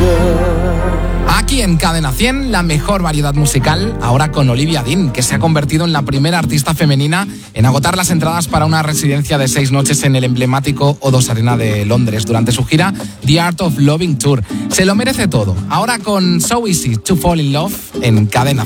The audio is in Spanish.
Aquí en Cadena 100, la mejor variedad musical, ahora con Olivia Dean, que se ha convertido en la primera artista femenina en agotar las entradas para una residencia de 6 noches en el emblemático O2 Arena de Londres durante su gira The Art of Loving Tour. Se lo merece todo. Ahora con So Easy to Fall in Love en Cadena